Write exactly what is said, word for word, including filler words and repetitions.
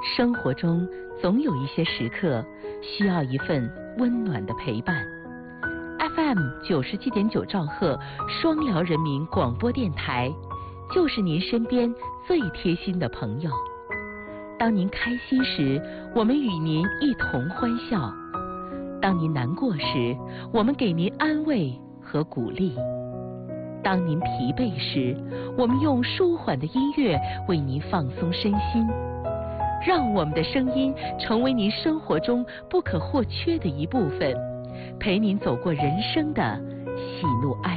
生活中总有一些时刻需要一份温暖的陪伴。F M 九十七点九兆赫双辽人民广播电台，就是您身边最贴心的朋友。当您开心时，我们与您一同欢笑；当您难过时，我们给您安慰和鼓励；当您疲惫时，我们用舒缓的音乐为您放松身心。让我们的声音成为您生活中不可或缺的一部分，陪您走过人生的喜怒哀